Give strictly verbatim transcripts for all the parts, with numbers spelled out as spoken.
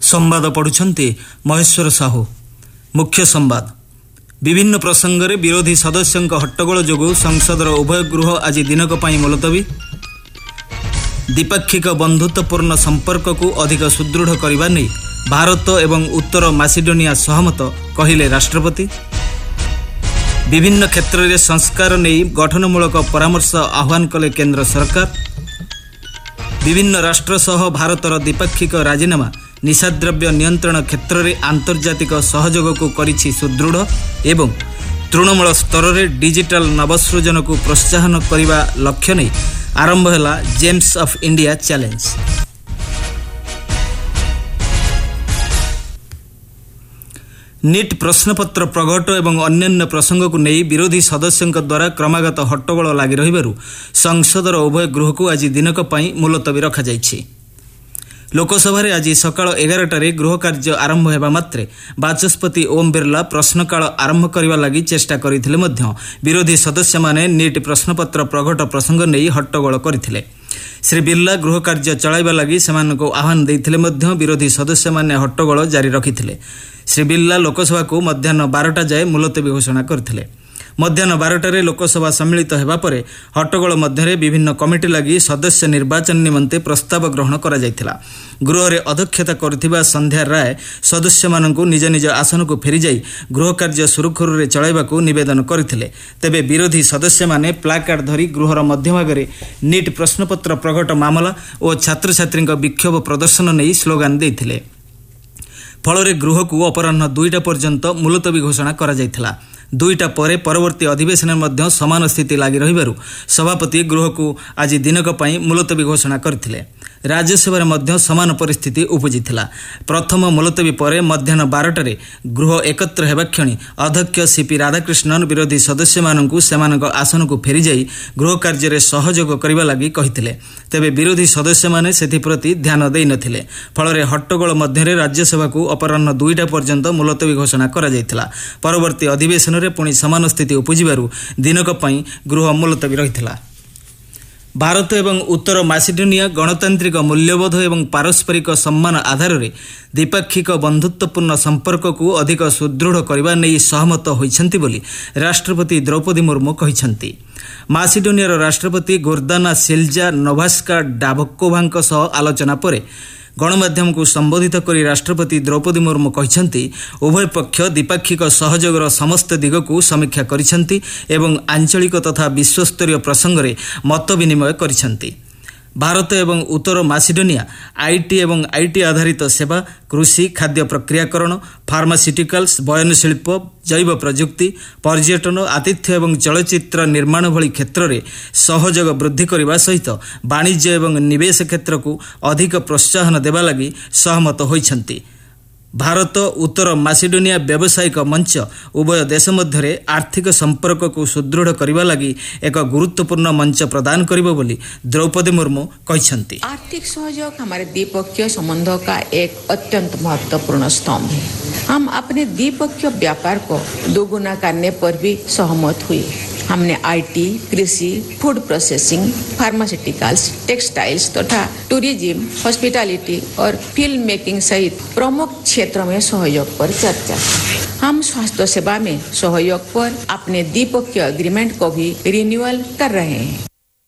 संवाद पढ़ुछंती महेश्वर साहू। मुख्य संवाद। विभिन्न प्रसंग में विरोधी सदस्यों हट्टगोल जोगु संसदर उभय गृह आज दिनक पई मुलतवी। द्विपाक्षिक बंधुत्वपूर्ण संपर्क को अधिक सुदृढ़ करने नहीं भारत एवं उत्तर मासिडोनिया सहमत कहिले राष्ट्रपति। विभिन्न क्षेत्र में संस्कार नहीं गठनमूलक परामर्श आह्वान कले केंद्र सरकार। विभिन्न राष्ट्र सह भारतर द्विपाक्षिक राजीनामा निशाद्रव्य नियंत्रण क्षेत्र में आंतर्जातिक सहयोग को करिछि सुदृढ़ एवं तृणमूल स्तर में डिजिटल नवसृजन को प्रोत्साहन करने लक्ष्य नहीं आरंभ है James of India challenge. NEET प्रश्नपत्र प्रघट एवं अन्य प्रसंग को नहीं विरोधी सदस्यों द्वारा क्रमागत हट्टगोल लगी रहिबारु संसदर उभय गृह को आज दिनक पई मुलतवी रखा जायछि। लोकसभा आज सकाळ एगारटारे गृह कार्य आरंभ हेबा मात्रे बाचस्पति ओम बिरला प्रश्नकाल आरंभ करने लगी चेष्टा करथिले मध्य विरोधी सदस्य माने नीट प्रश्नपत्र प्रघट प्रसंग नहीं हट्टगोल करथिले। श्री बिरला गृह कार्य चलाइबा लगी सेमानकु आह्वान देइथिले मध्य विरोधी सदस्य माने हट्टगोल जारी रखिथिले। श्री बिरला लोकसभा को मध्याह्न बारटा जाए मुलतवी घोषणा करथिले। मध्याह्न बारटारे लोकसभा सम्मिलित हेबा परे हट्टगोल मध्यरे विभिन्न कमिटी लगी सदस्य निर्वाचन निमंते प्रस्ताव ग्रहण करा जायथिला। गृह रे अध्यक्षता करथिबा संध्या राय सदस्य माननकु निज निज आसन को फेरी जाई गृह कार्य सुरखुरु रे चलाइबाकू निवेदन करथिले। तेबे विरोधी सदस्य माने प्लाकार्ड धरी गृहर मध्यभागरे नीट प्रश्नपत्र प्रघट मामला और छात्र छात्रीक विक्षोभ प्रदर्शन नहीं स्लोगान देथिले। फल गृह को अपराह्न दुईटा पर्यंत मुलतवी घोषणा करा जायथिला। दुईटा परे परवर्ती अधिवेशन में समान स्थिति लगी रहिबारु सभापति गृह को आज दिनक पई मुलतवी घोषणा करथिले। राज्यसभा में समान परिस्थिति उपजिथिला। प्रथम मुलतवी परे मध्याह्न बारटारे गृह एकत्र हेबा क्षणी अध्यक्ष सीपी राधाकृष्णन विरोधी सदस्य माननकु सेमानक आसन को फेरी जाई गृह कार्य रे सहयोग करबा लागि कहिथिले। तेबे विरोधी सदस्य माने सेथि प्रति ध्यान देइ नथिले। फल हट्टगोल मध्यरे राज्यसभा को अपराह्न दुईटा पर्यंत मुलतवी घोषणा करा जायथिला। परवर्ती अधिवेशन रे पुणी समान स्थिति उपजिबारु दिनक पई गृह मुलतवी रहिथिला। भारत एवं उत्तर मासिडोनिया गणतांत्रिक मूल्यबोध एवं पारस्परिक सम्मान आधार में द्विपाक्षिक बंधुत्वपूर्ण संपर्क को अधिक सुदृढ़ करने नहीं सहमत होइछन्ति बोली राष्ट्रपति द्रौपदी मुर्मू कहिछन्ति। मासिडोनियार राष्ट्रपति गोर्दाना सिल्जा नोभास्का डाभकोभांक सह आलोचना परे गणमाध्यम को संबोधित करी राष्ट्रपति द्रौपदी मुर्मू कहिछन्ति उभय पक्ष द्विपाक्षिक सहयोगर समस्त दिग को समीक्षा करिछन्ति एवं आंचलिक तथा विश्वस्तरीय प्रसंग में मत विनिमय करिछन्ति। भारत एवं उत्तर मासिडोनिया आईटी एवं आईटी आधारित सेवा, कृषि, खाद्य प्रक्रियाकरण, फार्मास्यूटिकल्स, बयनशिल्प, जैव प्रजुक्ति, पर्यटन, आतिथ्य एवं चलचित्र निर्माण भली क्षेत्र में सहयोग वृद्धि करने सहित वाणिज्य एवं निवेश क्षेत्र को अधिक प्रोत्साहन देवा लगी सहमत होइछन्ति। भारत उत्तर मासिडोनिया व्यावसायिक मंच उभय देश मध्य आर्थिक संपर्क को सुदृढ़ करने लगी एक गुरुत्वपूर्ण मंच प्रदान करिबो बोली द्रौपदी मुर्मू कहिछन्ति। आर्थिक सहयोग हमारे द्विपक्षीय संबंधों का एक अत्यंत महत्वपूर्ण स्तंभ है। हम अपने द्विपक्षीय व्यापार को दोगुना करने पर भी सहमत हुए। हमने आईटी, कृषि, फूड प्रोसेसिंग, फार्मास्यूटिकल्स, टेक्सटाइल्स तथा टूरिज्म, हॉस्पिटैलिटी और फिल्म मेकिंग सहित प्रमुख क्षेत्रों में सहयोग पर चर्चा। हम स्वास्थ्य सेवा में सहयोग पर अपने द्विपक्षीय एग्रीमेंट को भी रिन्यूअल कर रहे हैं।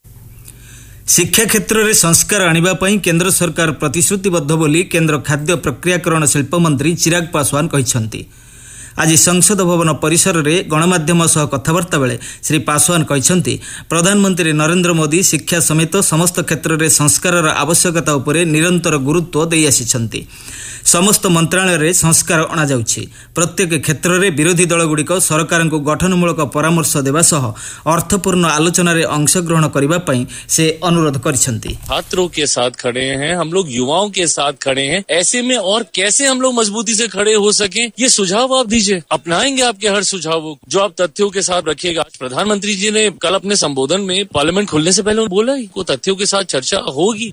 शिक्षा क्षेत्र में संस्कार आनिबा पई केंद्र सरकार प्रतिश्रुतिबद्ध बोली केंद्र खाद्य प्रक्रियाकरण शिल्प मंत्री चिराग पासवान कहिछन्ति। आज संसद भवन परिसर में गणमाध्यम सह कथबार्ता बेले श्री पासवान कहिछन्ति प्रधानमंत्री नरेंद्र मोदी शिक्षा समेत समस्त क्षेत्र में संस्कार आवश्यकता उपरे निरंतर गुरुत्व दे आसिछन्ति। समस्त मंत्रालय रे संस्कार अणा जाउछि। प्रत्येक क्षेत्र में विरोधी दलगुड़िक सरकार को गठनमूलक परामर्श देवा सह अर्थपूर्ण आलोचना रे अंशग्रहण करिबा पई से अनुरोध करिछन्ति। छात्रों के साथ खड़े हैं, हम लोग युवाओं के साथ खड़े हैं। ऐसे में और कैसे हम लोग मजबूती से खड़े हो सके, ये सुझाव आप दीजिए। अपनाएंगे आपके हर सुझावों जो आप तथ्यों के साथ रखिएगा। प्रधानमंत्री जी ने कल अपने संबोधन में पार्लियामेंट खुलने से पहले बोला ही वो तथ्यों के साथ चर्चा होगी।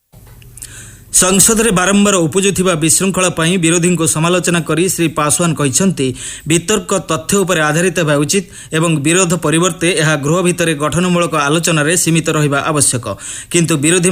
संसद में बारंबार उपजुथिबा विशृंखला पई विरोधी को समालोचना करी श्री पासवान कहिछन्ति वितर्क तथ्य उपर आधारित हेबा उचित एवं विरोध परिवर्ते यह गृह भितर गठनमूलक आलोचना रे सीमित रहिबा आवश्यक। किंतु विरोधी